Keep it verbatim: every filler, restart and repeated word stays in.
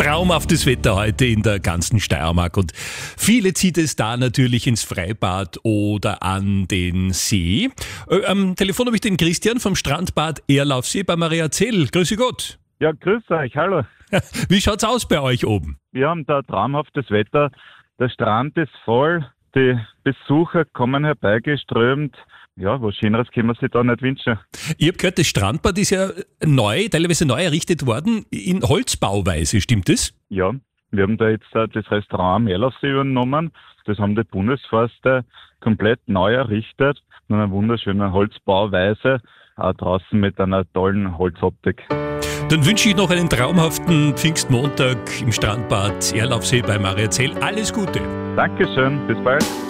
traumhaftes Wetter heute in der ganzen Steiermark und viele zieht es da natürlich ins Freibad oder an den See. Äh, am Telefon habe ich den Christian vom Strandbad Erlaufsee bei Maria Zell. Grüße Gott. Ja, grüß euch, hallo. Wie schaut's aus bei euch oben? Wir haben da traumhaftes Wetter. Der Strand ist voll, die Besucher kommen herbeigeströmt. Ja, was Schöneres können wir sich da nicht wünschen. Ich habe gehört, das Strandbad ist ja neu, teilweise neu errichtet worden, in Holzbauweise, stimmt das? Ja, wir haben da jetzt äh, das Restaurant am Erlaufsee übernommen. Das haben die Bundesforste komplett neu errichtet. In einer wunderschönen Holzbauweise, auch draußen mit einer tollen Holzoptik. Dann wünsche ich noch einen traumhaften Pfingstmontag im Strandbad Erlaufsee bei Maria Zell. Alles Gute. Dankeschön, bis bald.